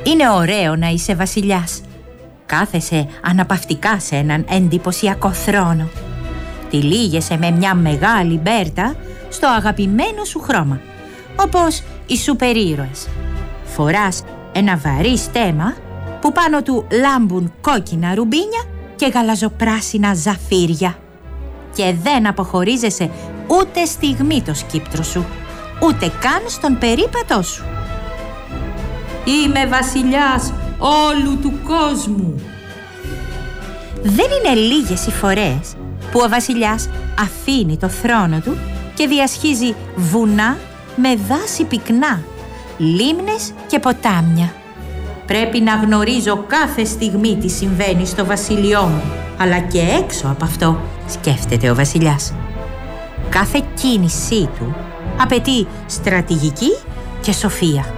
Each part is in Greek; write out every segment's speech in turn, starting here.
Είναι ωραίο να είσαι βασιλιάς. Κάθεσαι αναπαυτικά σε έναν εντυπωσιακό θρόνο. Τυλίγεσαι με μια μεγάλη μπέρτα στο αγαπημένο σου χρώμα, όπως οι σούπερ ήρωες. Φοράς ένα βαρύ στέμμα που πάνω του λάμπουν κόκκινα ρουμπίνια και γαλαζοπράσινα ζαφύρια. Και δεν αποχωρίζεσαι ούτε στιγμή το σκύπτρο σου, ούτε καν στον περίπατό σου. «Είμαι βασιλιάς όλου του κόσμου». Δεν είναι λίγες οι φορές που ο βασιλιάς αφήνει το θρόνο του και διασχίζει βουνά με δάση πυκνά, λίμνες και ποτάμια. «Πρέπει να γνωρίζω κάθε στιγμή τι συμβαίνει στο βασίλειό μου, αλλά και έξω από αυτό», σκέφτεται ο βασιλιάς. Κάθε κίνησή του απαιτεί στρατηγική και σοφία.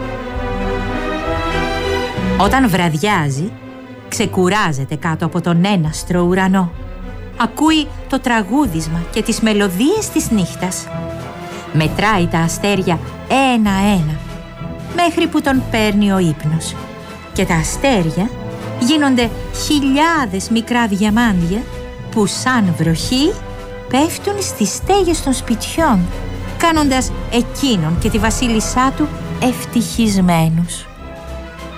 Όταν βραδιάζει, ξεκουράζεται κάτω από τον έναστρο ουρανό. Ακούει το τραγούδισμα και τις μελωδίες της νύχτας. Μετράει τα αστέρια ένα-ένα, μέχρι που τον παίρνει ο ύπνος. Και τα αστέρια γίνονται χιλιάδες μικρά διαμάντια που σαν βροχή πέφτουν στις στέγες των σπιτιών, κάνοντας εκείνον και τη βασίλισσά του ευτυχισμένους.